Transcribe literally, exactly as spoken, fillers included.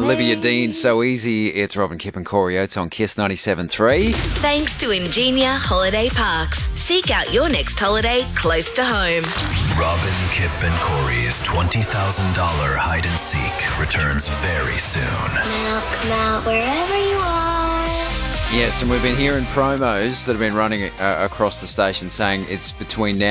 Olivia Dean, So Easy. It's Robin, Kip and Corey Oates on Kiss ninety-seven point three. Thanks to Ingenia Holiday Parks. Seek out your next holiday close to home. Robin, Kip and Corey's twenty thousand dollars hide and seek returns very soon. Now come out wherever you are. Yes, and we've been hearing promos that have been running uh, across the station saying it's between now